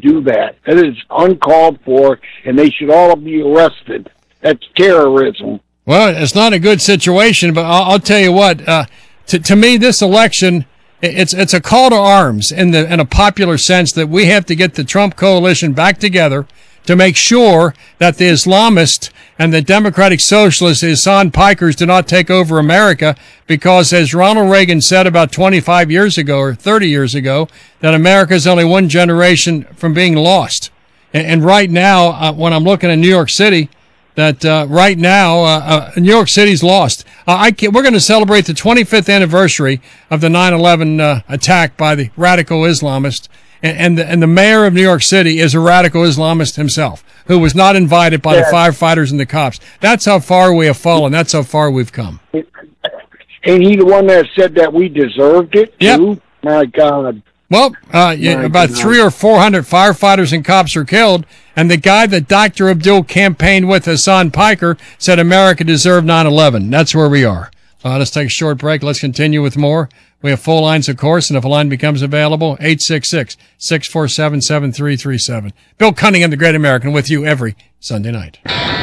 do that. That is uncalled for, and they should all be arrested. That's terrorism. Well, it's not a good situation, but I'll tell you what. To me, this election, it's a call to arms in a popular sense that we have to get the Trump coalition back together to make sure that the Islamists and the Democratic Socialists, the Hassan Pikers, do not take over America, because as Ronald Reagan said about 25 years ago or 30 years ago, that America is only one generation from being lost. And right now, when I'm looking at New York City, that right now New York City's lost. We're going to celebrate the 25th anniversary of the 9/11 attack by the radical Islamist, and the mayor of New York City is a radical Islamist himself, who was not invited by the firefighters and the cops. That's how far we have fallen. That's how far we've come. Ain't he the one that said that we deserved it too? Yep. My God. Well, about 300 or 400 firefighters and cops are killed, and the guy that Dr. Abdul campaigned with, Hassan Piker, said America deserved 9/11. That's where we are. Let's take a short break. Let's continue with more. We have full lines, of course, and if a line becomes available, 866-647-7337. Bill Cunningham, the Great American, with you every Sunday night.